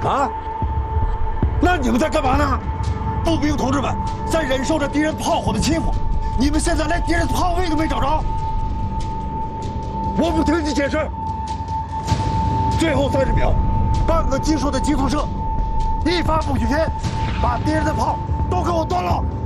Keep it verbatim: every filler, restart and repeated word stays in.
啊？那你们在干嘛呢？步兵同志们在忍受着敌人炮火的欺负，你们现在连敌人炮位都没找着。我不听你解释。最后三十秒，半个基数的急速射，一发不许停，把敌人的炮都给我端了。